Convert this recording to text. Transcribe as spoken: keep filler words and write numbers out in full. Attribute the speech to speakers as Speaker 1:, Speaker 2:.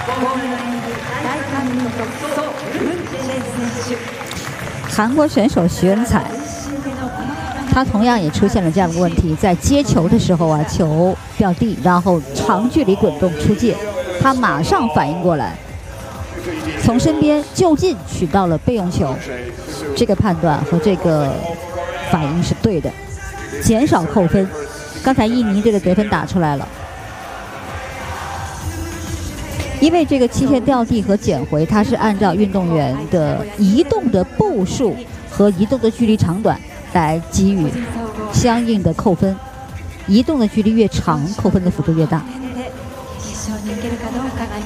Speaker 1: 韩国选手徐恩彩，他同样也出现了这样的问题，在接球的时候啊，球掉地，然后长距离滚动出界，他马上反应过来，从身边就近取到了备用球，这个判断和这个反应是对的，减少扣分。刚才印尼队的得分打出来了。因为这个器械掉地和捡回，它是按照运动员的移动的步数和移动的距离长短来给予相应的扣分，移动的距离越长，扣分的幅度越大。